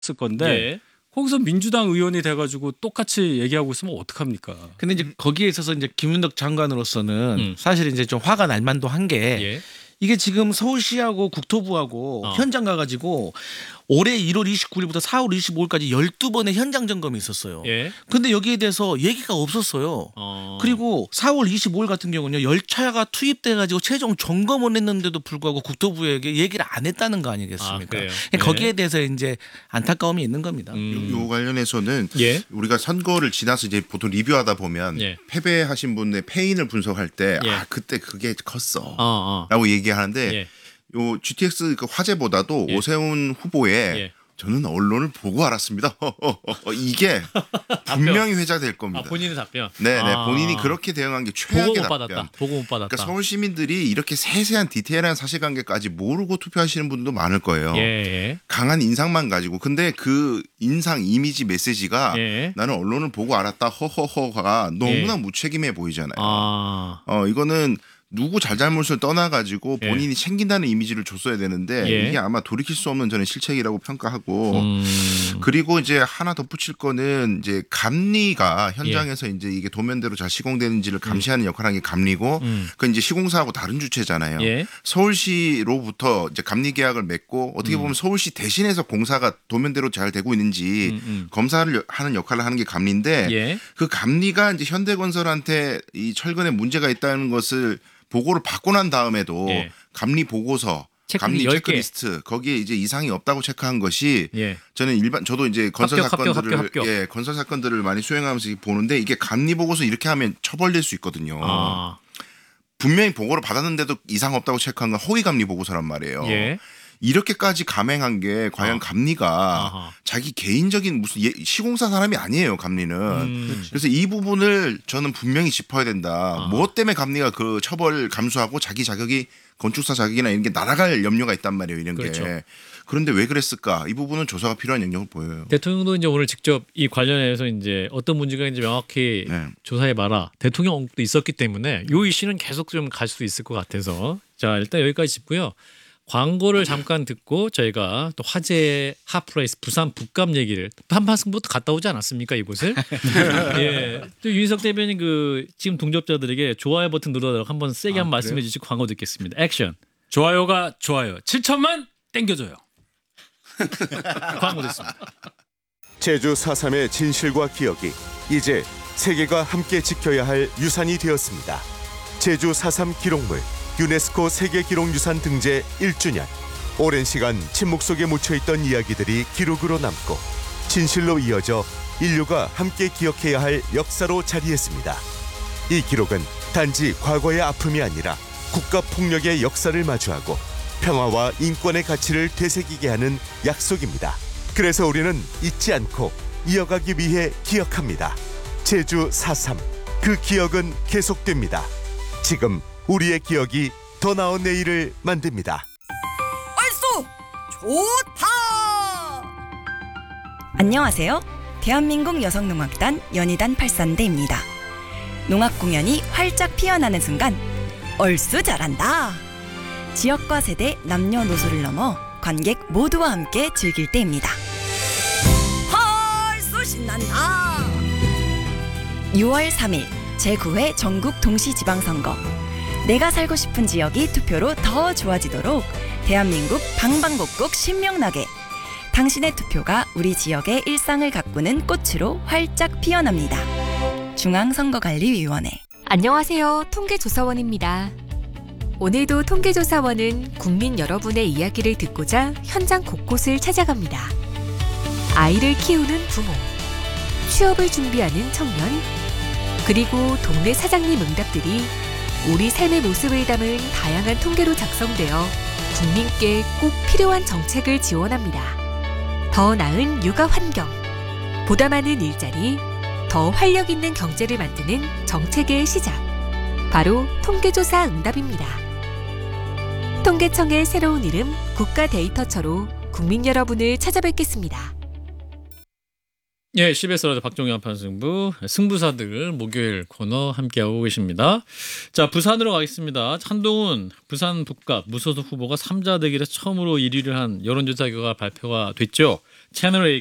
건데 예. 거기서 민주당 의원이 돼가지고 똑같이 얘기하고 있으면 어떡합니까? 근데 이제 거기에 있어서 이제 김윤덕 장관으로서는 사실 이제 좀 화가 날 만도 한 게 예. 이게 지금 서울시하고 국토부하고 현장 가가지고 올해 1월 29일부터 4월 25일까지 12번의 현장 점검이 있었어요. 예. 근데 여기에 대해서 얘기가 없었어요. 그리고 4월 25일 같은 경우는요. 열차가 투입돼가지고 최종 점검을 했는데도 불구하고 국토부에게 얘기를 안 했다는 거 아니겠습니까? 그래요? 거기에 대해서 이제 안타까움이 있는 겁니다. 요 관련해서는 예. 우리가 선거를 지나서 이제 보통 리뷰하다 보면 예. 패배하신 분의 패인을 분석할 때 예. 그때 그게 컸어라고 얘기하는데 예. 요 GTX 그 화제보다도 예. 오세훈 후보의 예. 저는 언론을 보고 알았습니다. 이게 분명히 회자될 겁니다. 본인의 답변. 네네 본인이 그렇게 대응한 게 보고 최악의 못 답변. 받았다. 보고 못 받았다. 그러니까 서울 시민들이 이렇게 세세한 디테일한 사실관계까지 모르고 투표하시는 분도 많을 거예요. 예. 강한 인상만 가지고. 근데 그 인상 이미지 메시지가 예. 나는 언론을 보고 알았다 허허허가 너무나 무책임해 보이잖아요. 이거는 누구 잘잘못을 떠나가지고 본인이 챙긴다는 이미지를 줬어야 되는데 이게 아마 돌이킬 수 없는 저는 실책이라고 평가하고 그리고 이제 하나 덧붙일 거는 이제 감리가 현장에서 이제 이게 도면대로 잘 시공되는지를 감시하는 역할을 하는 게 감리고 그 이제 시공사하고 다른 주체잖아요. 서울시로부터 이제 감리 계약을 맺고 어떻게 보면 서울시 대신해서 공사가 도면대로 잘 되고 있는지 검사를 하는 역할을 하는 게 감리인데 그 감리가 이제 현대건설한테 이 철근에 문제가 있다는 것을 보고를 받고 난 다음에도 감리 보고서, 감리 체크리스트 거기에 이제 이상이 없다고 체크한 것이 저는 저도 이제 건설 사건들을 건설 사건들을 많이 수행하면서 보는데 이게 감리 보고서 이렇게 하면 처벌될 수 있거든요. 분명히 보고를 받았는데도 이상 없다고 체크한 건 허위 감리 보고서란 말이에요. 이렇게까지 감행한 게 과연 감리가 자기 개인적인 무슨 시공사 사람이 아니에요. 감리는. 그래서 이 부분을 저는 분명히 짚어야 된다. 무엇 때문에 감리가 그 처벌 감수하고 자기 자격이 건축사 자격이나 이런 게 날아갈 염려가 있단 말이에요. 이런 게. 그런데 왜 그랬을까? 이 부분은 조사가 필요한 영역을 보여요. 대통령도 이제 오늘 직접 이 관련해서 이제 어떤 문제가 있는지 명확히 조사해 봐라. 대통령도 있었기 때문에 이 이슈는 계속 좀 갈 수 있을 것 같아서 자 일단 여기까지 짚고요. 광고를 잠깐 듣고 저희가 또 화제의 핫프라이스 부산 북감 얘기를 한판승부터 갔다 오지 않았습니까 이곳을? 예. 또 윤석 대변인 그 지금 동접자들에게 좋아요 버튼 눌러달라고 한번 세게 한번 말씀해 주시고 광고 듣겠습니다. 액션. 좋아요가 좋아요. 7천만 땡겨줘요. 광고 듣습니다. 제주 4.3의 진실과 기억이 이제 세계가 함께 지켜야 할 유산이 되었습니다. 제주 4.3 기록물 유네스코 세계기록유산 등재 1주년. 오랜 시간 침묵 속에 묻혀있던 이야기들이 기록으로 남고 진실로 이어져 인류가 함께 기억해야 할 역사로 자리했습니다. 이 기록은 단지 과거의 아픔이 아니라 국가폭력의 역사를 마주하고 평화와 인권의 가치를 되새기게 하는 약속입니다. 그래서 우리는 잊지 않고 이어가기 위해 기억합니다. 제주 4.3. 그 기억은 계속됩니다. 지금 우리의 기억이 더 나은 내일을 만듭니다. 얼쏘 좋다. 안녕하세요. 대한민국 여성농악단 연희단 83대입니다. 농악 공연이 활짝 피어나는 순간 얼쑤 잘한다. 지역과 세대 남녀노소를 넘어 관객 모두와 함께 즐길 때입니다. 얼쑤 신난다. 6월 3일 제9회 전국 동시지방선거. 내가 살고 싶은 지역이 투표로 더 좋아지도록 대한민국 방방곡곡 신명나게 당신의 투표가 우리 지역의 일상을 가꾸는 꽃으로 활짝 피어납니다. 중앙선거관리위원회. 안녕하세요. 통계조사원입니다. 오늘도 통계조사원은 국민 여러분의 이야기를 듣고자 현장 곳곳을 찾아갑니다. 아이를 키우는 부모, 취업을 준비하는 청년, 그리고 동네 사장님 응답들이 우리 삶의 모습을 담은 다양한 통계로 작성되어 국민께 꼭 필요한 정책을 지원합니다. 더 나은 육아 환경, 보다 많은 일자리, 더 활력 있는 경제를 만드는 정책의 시작. 바로 통계조사 응답입니다. 통계청의 새로운 이름 국가데이터처로 국민 여러분을 찾아뵙겠습니다. 예, CBS 라디오 박종현 판승부 승부사들 목요일 코너 함께하고 계십니다. 자, 부산으로 가겠습니다. 한동훈 부산 북갑 무소속 후보가 3자 대결에서 처음으로 1위를 한 여론조사 결과가 발표가 됐죠. 채널 A